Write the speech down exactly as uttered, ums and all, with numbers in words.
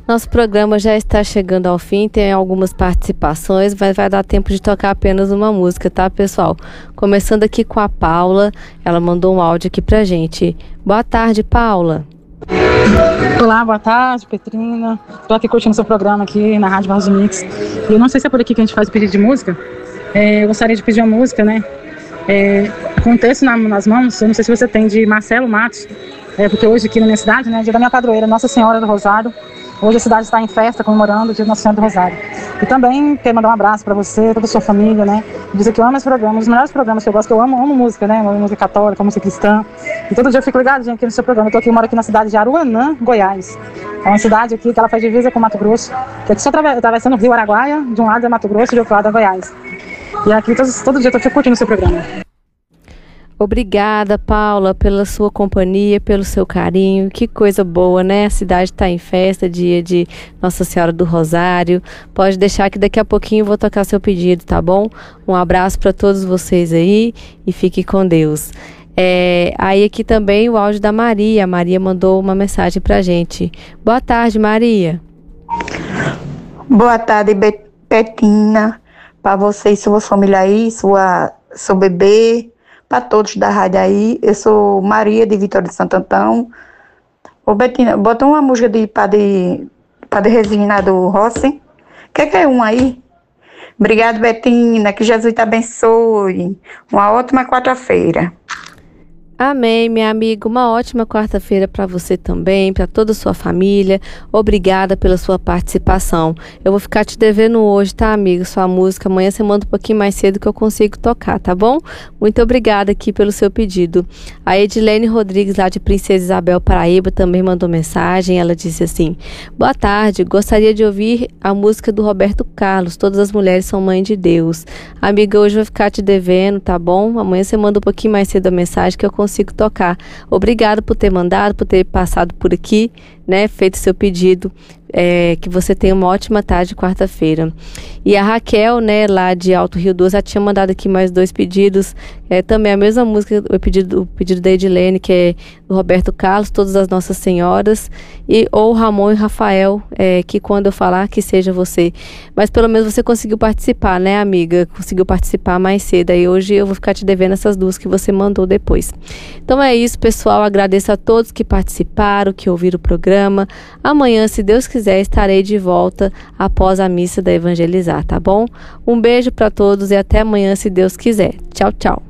Nosso programa já está chegando ao fim, tem algumas participações, mas vai dar tempo de tocar apenas uma música, tá, pessoal? Começando aqui com a Paula, ela mandou um áudio aqui pra gente. Boa tarde, Paula. Olá, boa tarde, Petrina. Estou aqui curtindo seu programa aqui na Rádio Vargas Mix. E eu não sei se é por aqui que a gente faz o pedido de música. É, eu gostaria de pedir uma música, né? É, com um texto na, nas mãos, eu não sei se você tem, de Marcelo Matos. É, porque hoje aqui na minha cidade, né, dia da minha padroeira, Nossa Senhora do Rosário. Hoje a cidade está em festa, comemorando o dia de Nossa Senhora do Rosário. E também quero mandar um abraço para você, toda a sua família, né? Dizer que eu amo esse programa, um dos melhores programas que eu gosto, que eu amo, amo música, né? Música católica, música cristã. E todo dia eu fico ligadinha aqui no seu programa. Eu tô aqui, eu moro aqui na cidade de Aruanã, Goiás. É uma cidade aqui que ela faz divisa com Mato Grosso, que aqui só atravessando o rio Araguaia, de um lado é Mato Grosso e de outro lado é Goiás. E aqui todo, todo dia eu tô curtindo o seu programa. Obrigada, Paula, pela sua companhia, pelo seu carinho. Que coisa boa, né? A cidade está em festa, dia de Nossa Senhora do Rosário. Pode deixar que daqui a pouquinho eu vou tocar seu pedido, tá bom? Um abraço para todos vocês aí e fique com Deus. É, aí aqui também o áudio da Maria. A Maria mandou uma mensagem pra gente. Boa tarde, Maria. Boa tarde, Petina. Para você e sua família aí, sua, seu bebê. Para todos da rádio aí, eu sou Maria de Vitória de Santo Antão. Ô Betina, bota uma música de Padre, Padre Resina do Rossi. Quer que é um aí? Obrigado, Betina, que Jesus te abençoe. Uma ótima quarta-feira. Amém, minha amiga. Uma ótima quarta-feira para você também, para toda a sua família. Obrigada pela sua participação. Eu vou ficar te devendo hoje, tá, amiga? Sua música. Amanhã você manda um pouquinho mais cedo que eu consigo tocar, tá bom? Muito obrigada aqui pelo seu pedido. A Edilene Rodrigues, lá de Princesa Isabel, Paraíba, também mandou mensagem. Ela disse assim: boa tarde, gostaria de ouvir a música do Roberto Carlos, Todas as Mulheres São Mãe de Deus. Amiga, hoje eu vou ficar te devendo, tá bom? Amanhã você manda um pouquinho mais cedo a mensagem que eu consigo consigo tocar. Obrigado por ter mandado, por ter passado por aqui, né, feito seu pedido. É, que você tenha uma ótima tarde quarta-feira. E a Raquel, né, lá de Alto Rio Doce, já tinha mandado aqui mais dois pedidos. É, também a mesma música, o pedido, o pedido da Edilene, que é do Roberto Carlos, Todas as Nossas Senhoras, e ou Ramon e Rafael, é, que quando eu falar, que seja você. Mas pelo menos você conseguiu participar, né, amiga? Conseguiu participar mais cedo. Aí hoje eu vou ficar te devendo essas duas que você mandou depois. Então é isso, pessoal. Agradeço a todos que participaram, que ouviram o programa. Amanhã, se Deus quiser, quiser, estarei de volta após a missa da Evangelizar, tá bom? Um beijo para todos e até amanhã, se Deus quiser. Tchau, tchau.